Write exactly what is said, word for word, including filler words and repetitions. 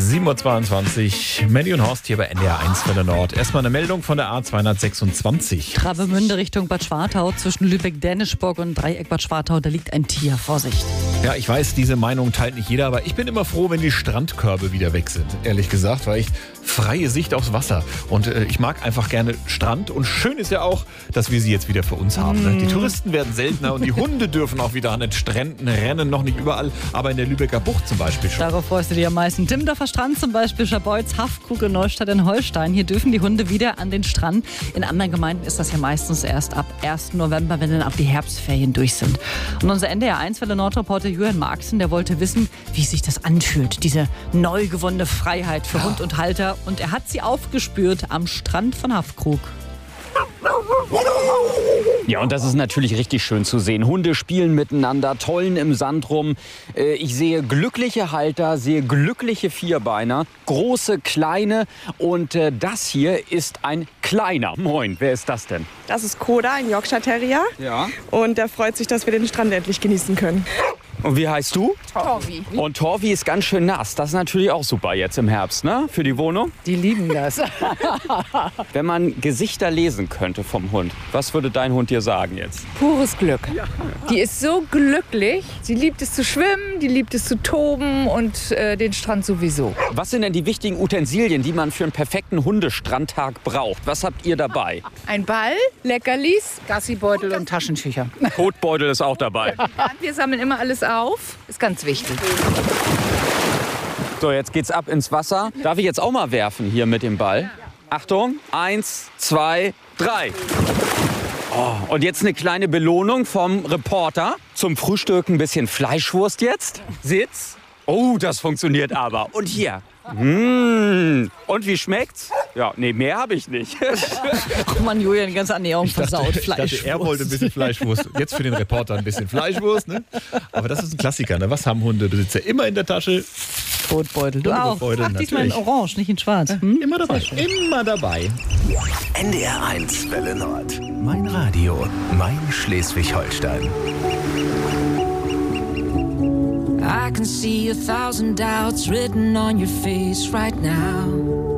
sieben Uhr zweiundzwanzig, Mandy und Horst hier bei N D R eins Welle Nord. Erstmal eine Meldung von der A zweihundertsechsundzwanzig. Travemünde Richtung Bad Schwartau, zwischen Lübeck-Dänischburg und Dreieck Bad Schwartau, da liegt ein Tier. Vorsicht. Ja, ich weiß, diese Meinung teilt nicht jeder, aber ich bin immer froh, wenn die Strandkörbe wieder weg sind. Ehrlich gesagt, weil ich freie Sicht aufs Wasser. Und äh, ich mag einfach gerne Strand. Und schön ist ja auch, dass wir sie jetzt wieder für uns haben. Ne? Die Touristen werden seltener und die Hunde dürfen auch wieder an den Stränden rennen. Noch nicht überall, aber in der Lübecker Bucht zum Beispiel schon. Darauf freust du dich am meisten. Timmendorfer Strand zum Beispiel, Scharbeutz, Haffkrug in Neustadt in Holstein. Hier dürfen die Hunde wieder an den Strand. In anderen Gemeinden ist das ja meistens erst ab ersten November, wenn dann auch die Herbstferien durch sind. Und unser N D R eins Welle Nord-Reporter Jürgen Marxen, der wollte wissen, wie sich das anfühlt, diese neu gewonnene Freiheit für Hund und Halter. Und er hat sie aufgespürt am Strand von Haffkrug. Ja, und das ist natürlich richtig schön zu sehen. Hunde spielen miteinander, tollen im Sand rum. Äh, ich sehe glückliche Halter, sehe glückliche Vierbeiner, große, kleine. Und äh, das hier ist ein kleiner. Moin, wer ist das denn? Das ist Koda, ein Yorkshire Terrier. Ja. Und der freut sich, dass wir den Strand endlich genießen können. Und wie heißt du? Torvi. Und Torvi ist ganz schön nass. Das ist natürlich auch super jetzt im Herbst, ne? Für die Wohnung. Die lieben das. Wenn man Gesichter lesen könnte vom Hund, was würde dein Hund dir sagen jetzt? Pures Glück. Die ist so glücklich. Sie liebt es zu schwimmen, die liebt es zu toben und äh, den Strand sowieso. Was sind denn die wichtigen Utensilien, die man für einen perfekten Hundestrandtag braucht? Was habt ihr dabei? Ein Ball, Leckerlis, Gassibeutel und Taschentücher. Kotbeutel ist auch dabei. Wir sammeln immer alles auf. Ist ganz wichtig. So, jetzt geht's ab ins Wasser. Darf ich jetzt auch mal werfen hier mit dem Ball? Achtung, eins, zwei, drei. Oh, und jetzt eine kleine Belohnung vom Reporter. Zum Frühstück ein bisschen Fleischwurst jetzt. Sitz. Oh, das funktioniert aber. Und hier. Mmh. Und wie schmeckt's? Ja, nee, mehr habe ich nicht. Ach man, Julian, die ganze Ernährung versaut. Ich dachte, er wollte ein bisschen Fleischwurst. Jetzt für den Reporter ein bisschen Fleischwurst. Ne? Aber das ist ein Klassiker. Ne? Was haben Hundebesitzer immer in der Tasche? Kotbeutel. Du auch. Hundebeutel, Ach, diesmal in natürlich. Orange, nicht in Schwarz. Hm? Immer dabei. Immer dabei. N D R eins Welle Nord. Mein Radio, mein Schleswig-Holstein. I can see a thousand doubts written on your face right now.